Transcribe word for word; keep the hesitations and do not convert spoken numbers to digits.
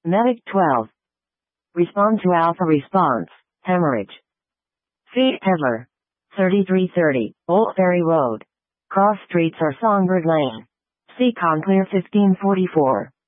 Medic twelve. Respond to alpha response. Hemorrhage. Feed Peddler. thirty-three thirty. Old Ferry Road. Cross streets or Songbird Lane. See Conclear fifteen forty-four.